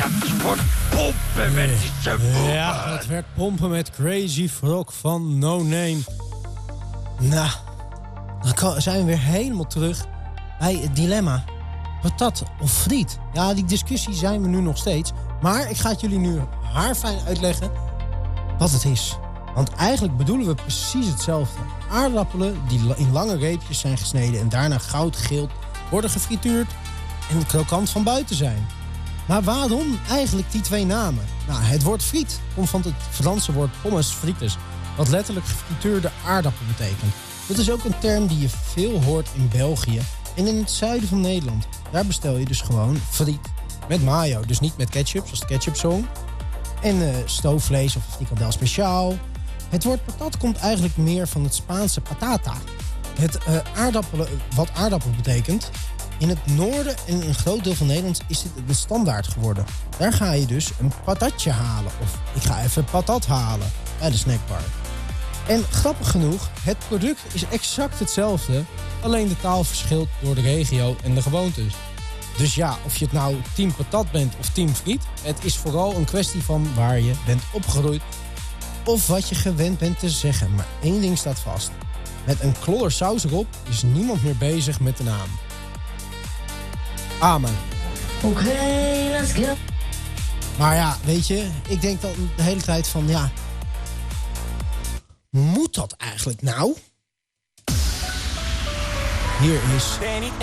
Dat wordt pompen met die boeven. Ja, het werd pompen met Crazy Frog van No Name. Nou, dan zijn we weer helemaal terug bij het dilemma. Patat of friet? Ja, die discussie zijn we nu nog steeds. Maar ik ga het jullie nu haarfijn uitleggen wat het is. Want eigenlijk bedoelen we precies hetzelfde. Aardappelen die in lange reepjes zijn gesneden en daarna goudgeel worden gefrituurd en krokant van buiten zijn. Maar waarom eigenlijk die twee namen? Nou, het woord friet komt van het Franse woord pommes frites, wat letterlijk gefrituurde aardappel betekent. Dat is ook een term die je veel hoort in België en in het zuiden van Nederland. Daar bestel je dus gewoon friet met mayo, dus niet met ketchup, zoals de ketchupsong. En stoofvlees of frikandel speciaal. Het woord patat komt eigenlijk meer van het Spaanse patata. Het wat aardappel betekent. In het noorden en een groot deel van Nederland is dit de standaard geworden. Daar ga je dus een patatje halen. Of ik ga even patat halen bij de snackbar. En grappig genoeg, het product is exact hetzelfde. Alleen de taal verschilt door de regio en de gewoontes. Dus ja, of je het nou team patat bent of team friet, het is vooral een kwestie van waar je bent opgegroeid of wat je gewend bent te zeggen. Maar één ding staat vast. Met een klodder saus erop is niemand meer bezig met de naam. Amen. Oké, let's go. Maar ja, weet je, ik denk dan de hele tijd van ja, moet dat eigenlijk nou? Hier is